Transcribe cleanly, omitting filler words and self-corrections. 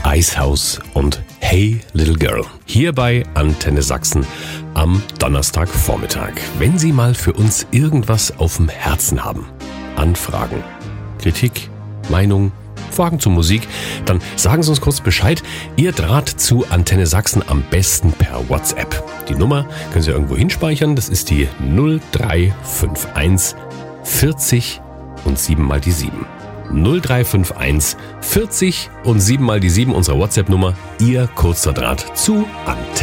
Icehouse und Hey Little Girl. Hier bei Antenne Sachsen am Donnerstagvormittag. Wenn Sie mal für uns irgendwas auf dem Herzen haben, Anfragen, Kritik, Meinung, Fragen zur Musik, dann sagen Sie uns kurz Bescheid. Ihr Draht zu Antenne Sachsen am besten per WhatsApp. Die Nummer können Sie irgendwo hinspeichern. Das ist die 0351 40 und 7 mal die 7. 0351 40 und 7 mal die 7, unsere WhatsApp-Nummer. Ihr kurzer Draht zu Antenne.